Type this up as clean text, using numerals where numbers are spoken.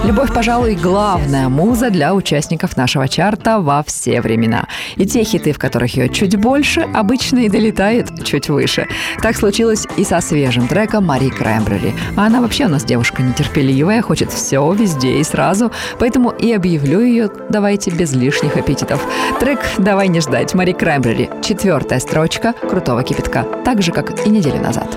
Любовь, пожалуй, главная муза для участников нашего чарта во все времена. И те хиты, в которых ее чуть больше, обычно и долетают чуть выше. Так случилось и со свежим треком Мари Краймбрери. А она вообще у нас девушка нетерпеливая, хочет все, везде и сразу. Поэтому и объявлю ее, давайте, без лишних аппетитов. Трек «Давай не ждать» Мари Краймбрери. 4-я строчка «Крутого кипятка». Так же, как и неделю назад.